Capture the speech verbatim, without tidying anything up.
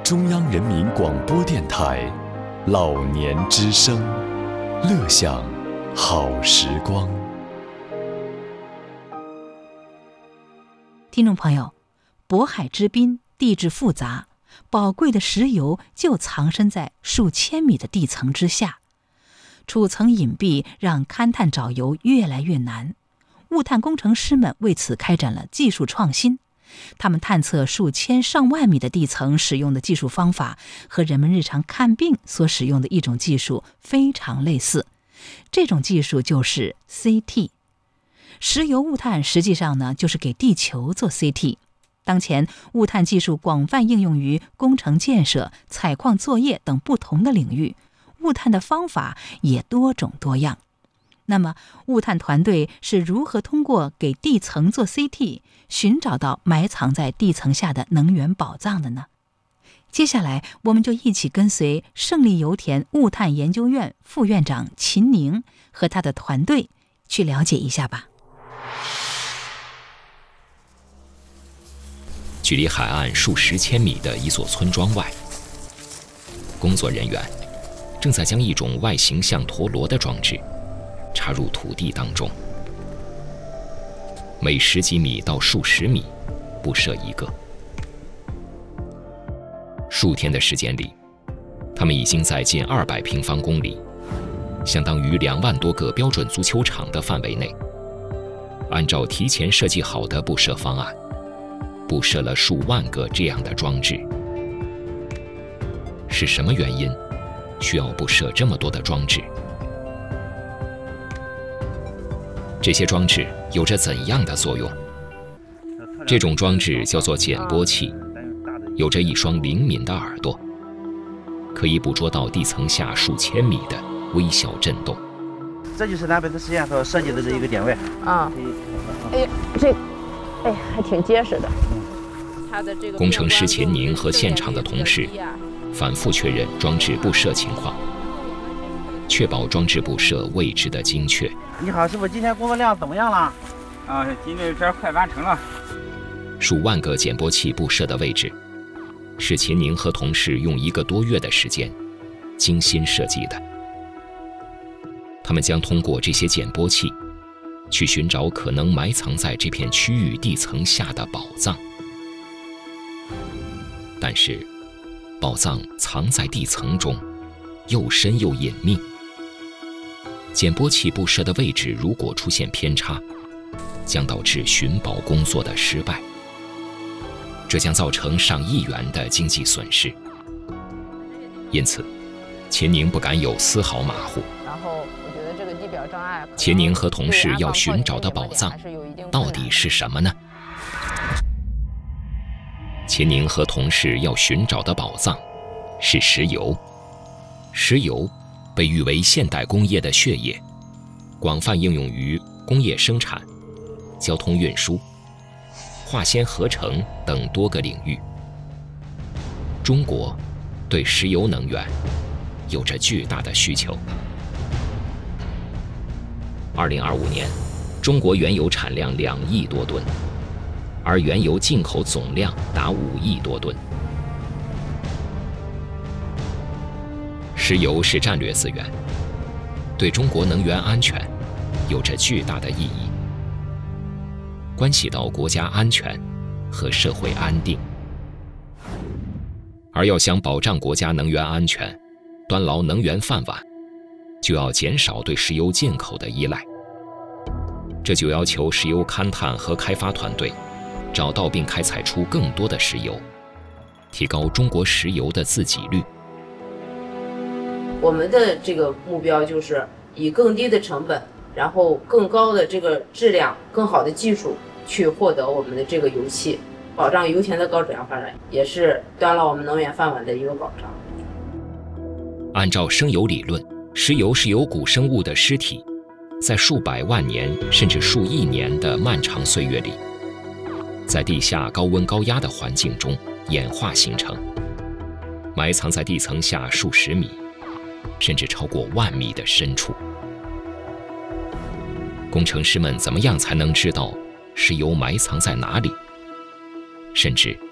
中央人民广播电台老年之声，乐享好时光。 听众朋友，渤海之滨地质复杂，宝贵的石油就藏身在数千米的地层之下，储层隐蔽让勘探找油越来越难。物探工程师们为此开展了技术创新，他们探测数千上万米的地层使用的技术方法和人们日常看病所使用的一种技术非常类似，这种技术就是 C T。 石油物探实际上呢，就是给地球做 C T。 当前物探技术广泛应用于工程建设、采矿作业等不同的领域，物探的方法也多种多样。那么物探团队是如何通过给地层做 C T 寻找到埋藏在地层下的能源宝藏的呢？接下来我们就一起跟随胜利油田物探研究院副院长秦宁和他的团队去了解一下吧。 距离海岸数十千米的一座村庄外，工作人员正在将一种外形像陀螺的装置插入土地当中，每十几米到数十米布设一个。数天的时间里，他们已经在近二百平方公里，相当于两万多个标准足球场的范围内，按照提前设计好的布设方案，布设了数万个这样的装置。是什么原因需要布设这么多的装置？这些装置有着怎样的作用？这种装置叫做减波器，有着一双灵敏的耳朵，可以捕捉到地层下数千米的微小震动。 这就是咱本次实验所设计的这一个点位啊。哎呀，这，哎，还挺结实的。 工程师秦宁和现场的同事反复确认装置布设情况，确保装置布设位置的精确。 你好，师傅，今天工作量怎么样了？ 啊，今天这快完成了。 数万个减波器布设的位置，是秦宁和同事用一个多月的时间精心设计的。他们将通过这些减波器，去寻找可能埋藏在这片区域地层下的宝藏。但是，宝藏藏在地层中，又深又隐秘。减波器布设的位置如果出现偏差，将导致寻宝工作的失败，这将造成上亿元的经济损失。因此，秦宁不敢有丝毫马虎。 然后，我觉得这个地表障碍， 秦宁和同事要寻找的宝藏到底是什么呢？秦宁和同事要寻找的宝藏是石油。石油被誉为现代工业的血液，广泛应用于工业生产、交通运输、化纤合成等多个领域。中国对石油能源有着巨大的需求。二零二五年，中国原油产量两亿多吨，而原油进口总量达五亿多吨。石油是战略资源，对中国能源安全有着巨大的意义，关系到国家安全和社会安定。而要想保障国家能源安全，端牢能源饭碗，就要减少对石油进口的依赖。这就要求石油勘探和开发团队找到并开采出更多的石油，提高中国石油的自给率。 我们的这个目标就是以更低的成本，然后更高的这个质量、更好的技术去获得我们的这个油气，保障油田的高质量发展，也是端牢我们能源饭碗的一个保障。 按照生油理论，石油是由古生物的尸体在数百万年甚至数亿年的漫长岁月里，在地下高温高压的环境中演化形成，埋藏在地层下数十米甚至超过万米的深处。工程师们怎么样才能知道石油埋藏在哪里？甚至